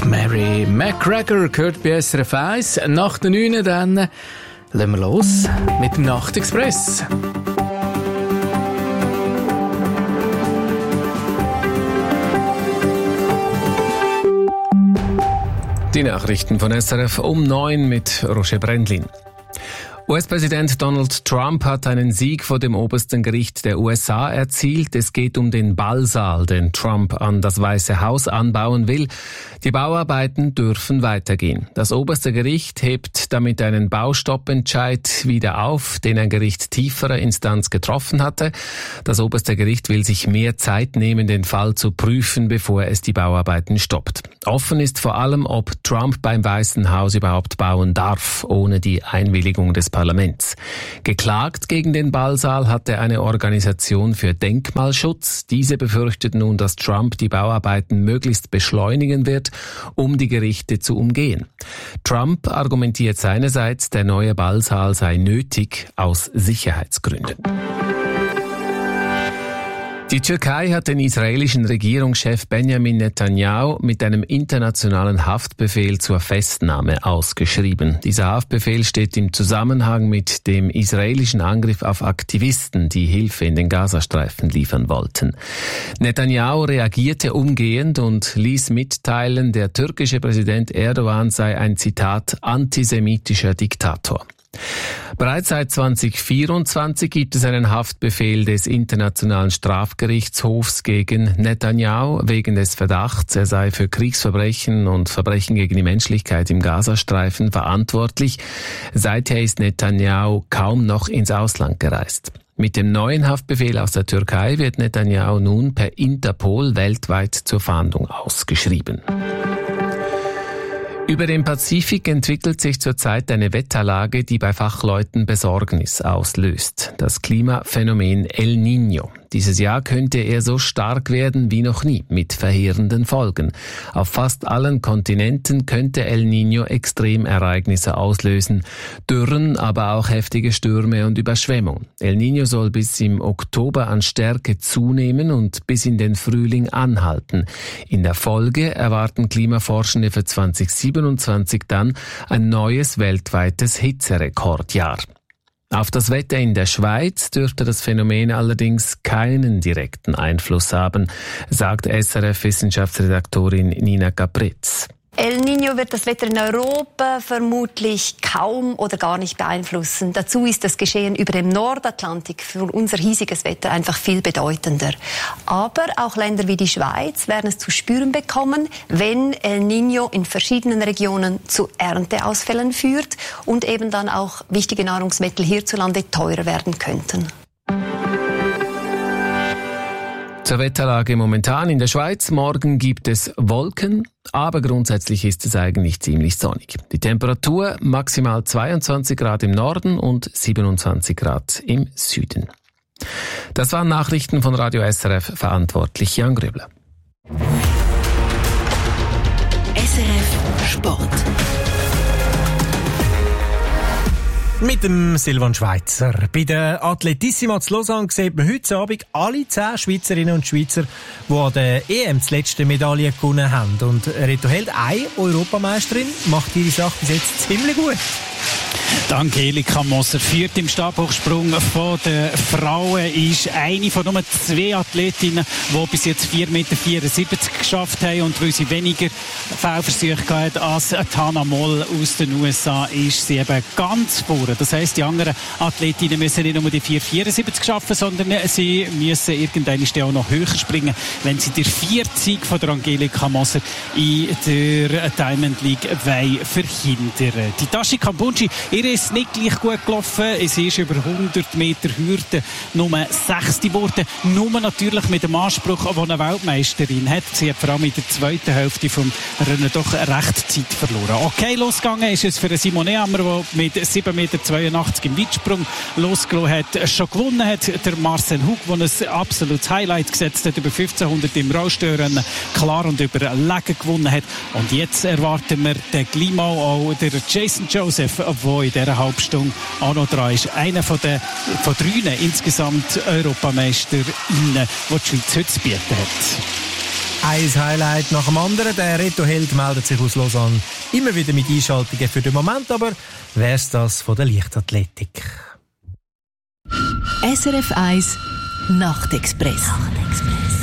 Mary McGregor gehört bei SRF 1. Nach der 9 dann lassen wir los mit dem Nachtexpress. Die Nachrichten von SRF um 9 mit Roger Brendlin. US-Präsident Donald Trump hat einen Sieg vor dem obersten Gericht der USA erzielt. Es geht um den Ballsaal, den Trump an das Weiße Haus anbauen will. Die Bauarbeiten dürfen weitergehen. Das oberste Gericht hebt damit einen Baustoppentscheid wieder auf, den ein Gericht tieferer Instanz getroffen hatte. Das oberste Gericht will sich mehr Zeit nehmen, den Fall zu prüfen, bevor es die Bauarbeiten stoppt. Offen ist vor allem, ob Trump beim Weißen Haus überhaupt bauen darf, ohne die Einwilligung des Parlaments. Geklagt gegen den Ballsaal hatte eine Organisation für Denkmalschutz. Diese befürchtet nun, dass Trump die Bauarbeiten möglichst beschleunigen wird, um die Gerichte zu umgehen. Trump argumentiert seinerseits, der neue Ballsaal sei nötig aus Sicherheitsgründen. Die Türkei hat den israelischen Regierungschef Benjamin Netanyahu mit einem internationalen Haftbefehl zur Festnahme ausgeschrieben. Dieser Haftbefehl steht im Zusammenhang mit dem israelischen Angriff auf Aktivisten, die Hilfe in den Gazastreifen liefern wollten. Netanyahu reagierte umgehend und ließ mitteilen, der türkische Präsident Erdogan sei ein, Zitat, antisemitischer Diktator. Bereits seit 2024 gibt es einen Haftbefehl des Internationalen Strafgerichtshofs gegen Netanyahu wegen des Verdachts, er sei für Kriegsverbrechen und Verbrechen gegen die Menschlichkeit im Gazastreifen verantwortlich. Seither ist Netanyahu kaum noch ins Ausland gereist. Mit dem neuen Haftbefehl aus der Türkei wird Netanyahu nun per Interpol weltweit zur Fahndung ausgeschrieben. Über den Pazifik entwickelt sich zurzeit eine Wetterlage, die bei Fachleuten Besorgnis auslöst. Das Klimaphänomen El Niño. Dieses Jahr könnte er so stark werden wie noch nie, mit verheerenden Folgen. Auf fast allen Kontinenten könnte El Niño Extremereignisse auslösen. Dürren, aber auch heftige Stürme und Überschwemmungen. El Niño soll bis im Oktober an Stärke zunehmen und bis in den Frühling anhalten. In der Folge erwarten Klimaforschende für 2027 dann ein neues weltweites Hitzerekordjahr. Auf das Wetter in der Schweiz dürfte das Phänomen allerdings keinen direkten Einfluss haben, sagt SRF-Wissenschaftsredaktorin Nina Capretz. El Niño wird das Wetter in Europa vermutlich kaum oder gar nicht beeinflussen. Dazu ist das Geschehen über dem Nordatlantik für unser hiesiges Wetter einfach viel bedeutender. Aber auch Länder wie die Schweiz werden es zu spüren bekommen, wenn El Niño in verschiedenen Regionen zu Ernteausfällen führt und eben dann auch wichtige Nahrungsmittel hierzulande teurer werden könnten. Zur Wetterlage momentan in der Schweiz. Morgen gibt es Wolken, aber grundsätzlich ist es eigentlich ziemlich sonnig. Die Temperatur maximal 22 Grad im Norden und 27 Grad im Süden. Das waren Nachrichten von Radio SRF, verantwortlich Jan Grübler. SRF Sport. Mit dem Silvan Schweizer. Bei der Atletissima zu Lausanne sieht man heute Abend alle 10 Schweizerinnen und Schweizer, die an der EM die letzte Medaille gewonnen haben. Und Reto Held, eine Europameisterin, macht ihre Sache bis jetzt ziemlich gut. Angelika Moser führt im Stabhochsprung von den Frauen, ist eine von nur 2 Athletinnen, die bis jetzt 4,74 Meter geschafft haben. Und weil sie weniger Fehlversuche hatten als Tana Moll aus den USA, ist sie eben ganz vorne. Das heisst, die anderen Athletinnen müssen nicht nur die 4,74 schaffen, sondern sie müssen irgendwann auch noch höher springen, wenn sie den 40 von der Angelika Moser in der Diamond League verhindern. Die Tashi Kambunji, ihr ist nicht gleich gut gelaufen. Es ist über 100 Meter Hürde nur 6. geworden. Nur natürlich mit dem Anspruch, den eine Weltmeisterin hat. Sie hat vor allem in der zweiten Hälfte vom Rennen doch recht Zeit verloren. Okay, losgegangen ist es für Simone Ammer, der mit 7,82 Meter im Weitsprung losgelassen hat. Schon gewonnen hat der Marcel Hug, der ein absolutes Highlight gesetzt hat. Über 1500 im Rollstörrennen klar und überlegen gewonnen hat. Und jetzt erwarten wir den Glimau, auch der Jason Joseph der in dieser Halbstunde auch noch dran ist. Einer von 3 insgesamt Europameisterinnen, die die Schweiz heute zu bieten hat. Ein Highlight nach dem anderen. Der Reto-Held meldet sich aus Lausanne immer wieder mit Einschaltungen für den Moment, aber wär's das von der Leichtathletik. SRF 1 Nachtexpress.